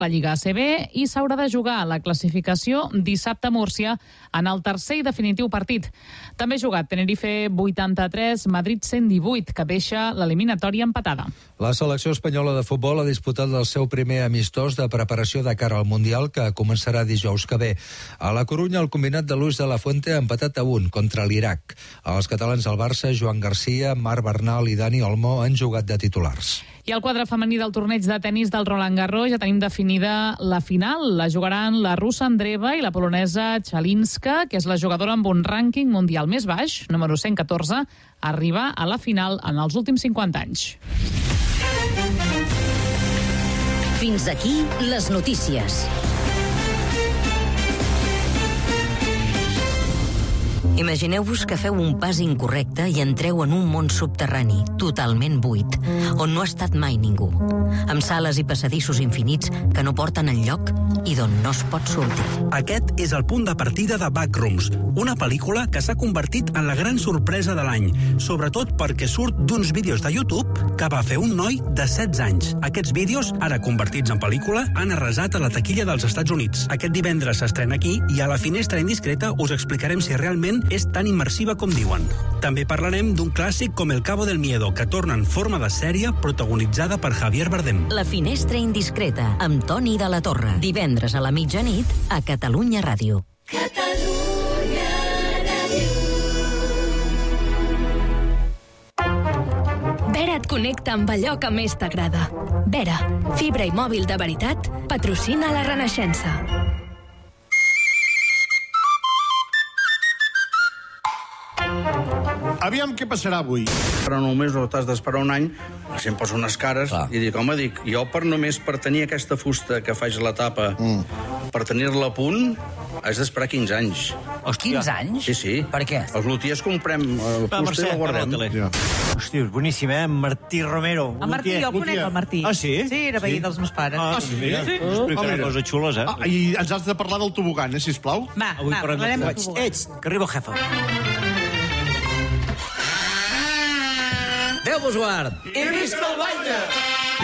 la Lliga ACB i s'haurà de jugar la classificació dissabte a Múrcia en el tercer i definitiu partit. També ha jugat Tenerife 83, Madrid 118, que deixa l'eliminatòria empatada. La selecció espanyola de futbol ha disputat el seu primer amistós de preparació de cara al Mundial, que començarà dijous que ve. A la Corunya, el combinat de Luis de la Fuente ha empatat a 1 contra l'Iraq. Els catalans del Barça, Joan Garcia, Marc Bernal i Dani Olmo han jugat de titulars. I al quadre femení del torneig de tennis del Roland Garros ja tenim definida la final. La jugaran la russa Andreeva i la polonesa Chalinska, que és la jugadora amb un rànquing mundial més baix, número 114, arriba a la final en els últims 50 anys. Fins aquí les notícies. Imagineu-vos que feu un pas incorrecte i entreu en un món subterrani, totalment buit, on no ha estat mai ningú, amb sales i passadissos infinits que no porten enlloc i d'on no es pot sortir. Aquest és el punt de partida de Backrooms, una pel·lícula que s'ha convertit en la gran sorpresa de l'any, sobretot perquè surt d'uns vídeos de YouTube que va fer un noi de 16 anys. Aquests vídeos, ara convertits en pel·lícula, han arrasat a la taquilla dels Estats Units. Aquest divendres s'estrena aquí i a la finestra indiscreta us explicarem si realment és tan immersiva com diuen. També parlarem d'un clàssic com El Cabo del Miedo, que torna en forma de sèrie protagonitzada per Javier Bardem. La finestra indiscreta, amb Toni de la Torre. Divendres a la mitjanit a Catalunya Ràdio. Catalunya Ràdio. Vera et connecta amb allò que més t'agrada. Vera, fibra i mòbil de veritat, patrocina la Renaixença. Aviam què passarà avui. Però només no t'has d'esperar un any, si em poso unes cares i dic, home, jo per tenir aquesta fusta que faig la tapa, per tenir-la a punt, has d'esperar 15 anys. Hòstia. 15 anys? Sí, sí. Per què? Els lutiers comprem fusta i la guardem. Hòstia, és boníssim, Martí Romero. El Martí, jo conec el Martí. Ah, sí? Sí, era veí dels meus pares. Ah, sí? Explicarà coses xules, I ens has de parlar del tobogan, sisplau? Va, parlarem del tobogan. Ets, que arriba el jefe. Déu vos guard! I visca el Baita!